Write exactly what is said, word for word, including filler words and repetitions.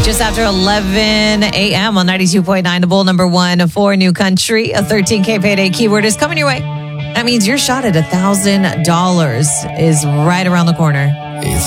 Just after eleven a.m. on ninety-two point nine, the Bull number one for New Country. A thirteen K payday keyword is coming your way. That means your shot at one thousand dollars is right around the corner.